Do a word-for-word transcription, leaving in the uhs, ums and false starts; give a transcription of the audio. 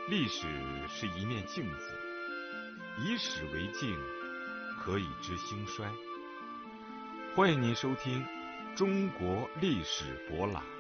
历史是一面镜子，以史为镜，可以知兴衰。欢迎您收听中国历史博览。